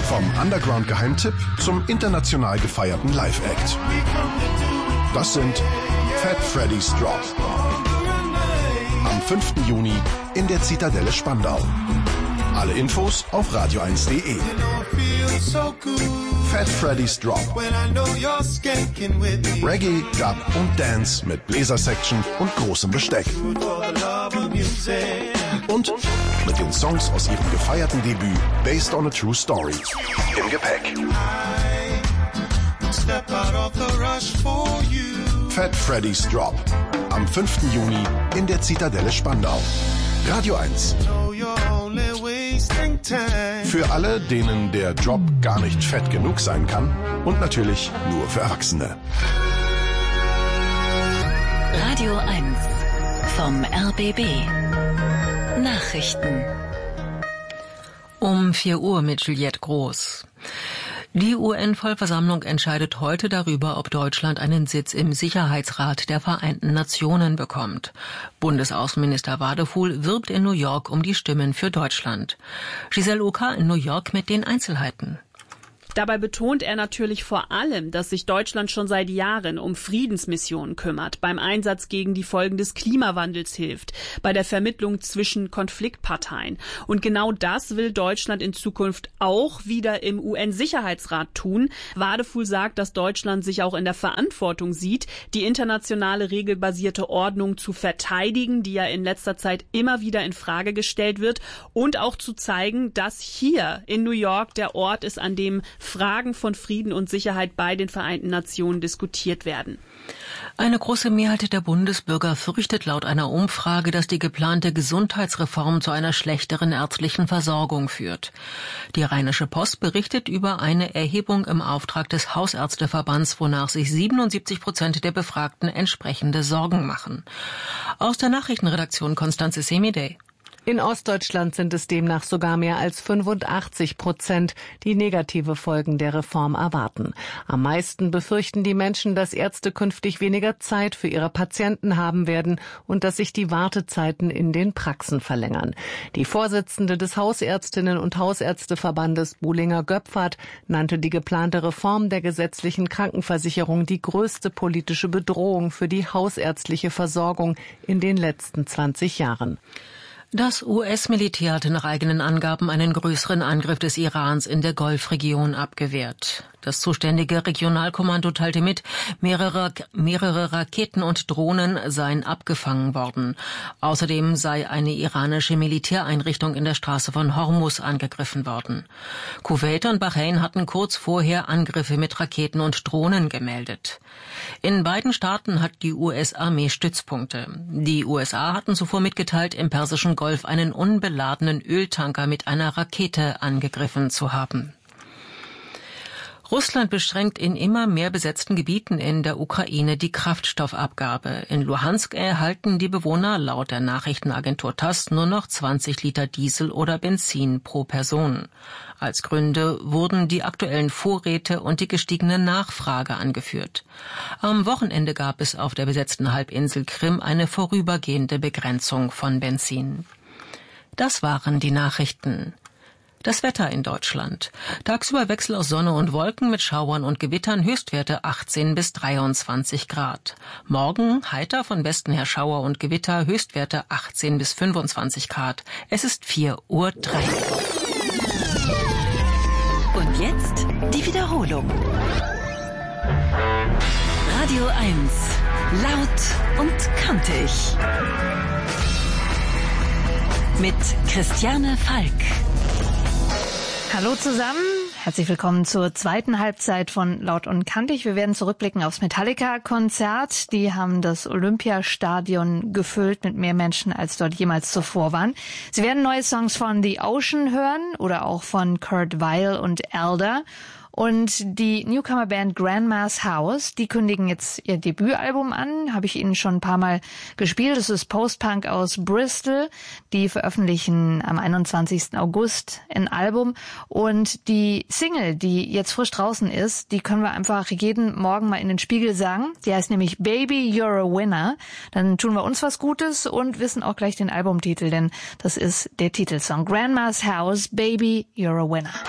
Vom Underground-Geheimtipp zum international gefeierten Live-Act. Das sind Fat Freddy's Drop. Am 5. Juni in der Zitadelle Spandau. Alle Infos auf radio1.de. Fat Freddy's Drop. Reggae, Dub und Dance mit Bläsersection und großem Besteck. Und mit den Songs aus ihrem gefeierten Debüt Based on a True Story im Gepäck. Fat Freddy's Drop. Am 5. Juni in der Zitadelle Spandau. Radio 1. Für alle, denen der Drop gar nicht fett genug sein kann und natürlich nur für Erwachsene. Radio 1 vom RBB. Nachrichten. Um 4 Uhr mit Juliette Groß. Die UN-Vollversammlung entscheidet heute darüber, ob Deutschland einen Sitz im Sicherheitsrat der Vereinten Nationen bekommt. Bundesaußenminister Wadefuhl wirbt in New York um die Stimmen für Deutschland. Giselle Oka in New York mit den Einzelheiten. Dabei betont er natürlich vor allem, dass sich Deutschland schon seit Jahren um Friedensmissionen kümmert, beim Einsatz gegen die Folgen des Klimawandels hilft, bei der Vermittlung zwischen Konfliktparteien. Und genau das will Deutschland in Zukunft auch wieder im UN-Sicherheitsrat tun. Wadefuhl sagt, dass Deutschland sich auch in der Verantwortung sieht, die internationale regelbasierte Ordnung zu verteidigen, die ja in letzter Zeit immer wieder in Frage gestellt wird, und auch zu zeigen, dass hier in New York der Ort ist, an dem Fragen von Frieden und Sicherheit bei den Vereinten Nationen diskutiert werden. Eine große Mehrheit der Bundesbürger fürchtet laut einer Umfrage, dass die geplante Gesundheitsreform zu einer schlechteren ärztlichen Versorgung führt. Die Rheinische Post berichtet über eine Erhebung im Auftrag des Hausärzteverbands, wonach sich 77% der Befragten entsprechende Sorgen machen. Aus der Nachrichtenredaktion Konstanze Semidey. In Ostdeutschland sind es demnach sogar mehr als 85%, die negative Folgen der Reform erwarten. Am meisten befürchten die Menschen, dass Ärzte künftig weniger Zeit für ihre Patienten haben werden und dass sich die Wartezeiten in den Praxen verlängern. Die Vorsitzende des Hausärztinnen- und Hausärzteverbandes Buhlinger-Göpfert nannte die geplante Reform der gesetzlichen Krankenversicherung die größte politische Bedrohung für die hausärztliche Versorgung in den letzten 20 Jahren. Das US-Militär hatte nach eigenen Angaben einen größeren Angriff des Irans in der Golfregion abgewehrt. Das zuständige Regionalkommando teilte mit, mehrere Raketen und Drohnen seien abgefangen worden. Außerdem sei eine iranische Militäreinrichtung in der Straße von Hormuz angegriffen worden. Kuwait und Bahrain hatten kurz vorher Angriffe mit Raketen und Drohnen gemeldet. In beiden Staaten hat die US-Armee Stützpunkte. Die USA hatten zuvor mitgeteilt, im Persischen Golf einen unbeladenen Öltanker mit einer Rakete angegriffen zu haben. Russland beschränkt in immer mehr besetzten Gebieten in der Ukraine die Kraftstoffabgabe. In Luhansk erhalten die Bewohner laut der Nachrichtenagentur TASS nur noch 20 Liter Diesel oder Benzin pro Person. Als Gründe wurden die aktuellen Vorräte und die gestiegene Nachfrage angeführt. Am Wochenende gab es auf der besetzten Halbinsel Krim eine vorübergehende Begrenzung von Benzin. Das waren die Nachrichten. Das Wetter in Deutschland. Tagsüber Wechsel aus Sonne und Wolken mit Schauern und Gewittern, Höchstwerte 18 bis 23 Grad. Morgen heiter, von Westen her Schauer und Gewitter, Höchstwerte 18 bis 25 Grad. Es ist 4:03 Uhr. Und jetzt die Wiederholung. Radio 1. Laut und kantig. Mit Christiane Falk. Hallo zusammen, herzlich willkommen zur zweiten Halbzeit von Laut und Kantig. Wir werden zurückblicken aufs Metallica-Konzert. Die haben das Olympiastadion gefüllt mit mehr Menschen, als dort jemals zuvor waren. Sie werden neue Songs von The Ocean hören oder auch von Kurt Weill und Elder. Und die Newcomer-Band Grandma's House, die kündigen jetzt ihr Debütalbum an, habe ich Ihnen schon ein paar Mal gespielt. Das ist Post-Punk aus Bristol. Die veröffentlichen am 21. August ein Album. Und die Single, die jetzt frisch draußen ist, die können wir einfach jeden Morgen mal in den Spiegel sagen. Die heißt nämlich Baby, You're a Winner. Dann tun wir uns was Gutes und wissen auch gleich den Albumtitel, denn das ist der Titelsong. Grandma's House, Baby, You're a Winner.